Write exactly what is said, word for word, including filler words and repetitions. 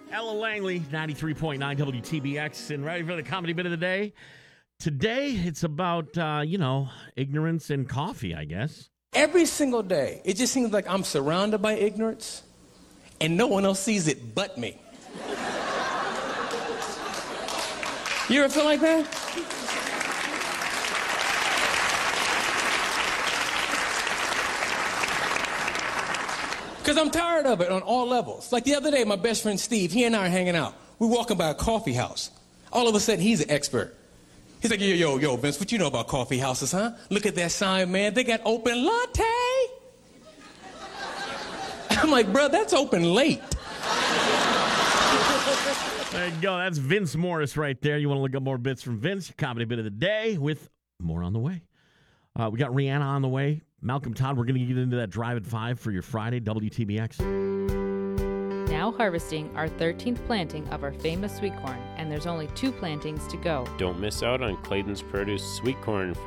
Ella Langley, ninety-three point nine W T B X, and ready for the comedy bit of the day. Today, it's about, uh, you know, ignorance and coffee, I guess. Every single day, it just seems like I'm surrounded by ignorance, and no one else sees it but me. You ever feel like that? Because I'm tired of it on all levels. Like the other day, my best friend Steve, he and I are hanging out. We're walking by a coffee house. All of a sudden, he's an expert. He's like, yo, yo, yo, Vince, what you know about coffee houses, huh? Look at that sign, man. They got open latte. I'm like, bro, that's open late. There you go. That's Vince Morris right there. You want to look up more bits from Vince, your comedy bit of the day, with more on the way. Uh, we got Rihanna on the way. Malcolm Todd, we're going to get into that Drive at five for your Friday, W T B X. Now harvesting our thirteenth planting of our famous sweet corn, and there's only two plantings to go. Don't miss out on Clayton's Produce sweet corn